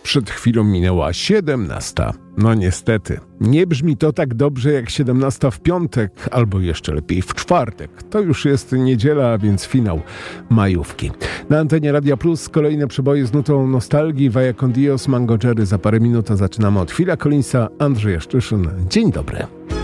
Przed chwilą minęła 17. No niestety, nie brzmi to tak dobrze jak 17 w piątek, albo jeszcze lepiej w czwartek. To już jest niedziela, a więc finał majówki. Na antenie Radia Plus kolejne przeboje z nutą nostalgii. Vaya con Dios, Mango Jerry za parę minut, a zaczynamy od Phila Collinsa, Andrzeja Szczyszyn. Dzień dobry.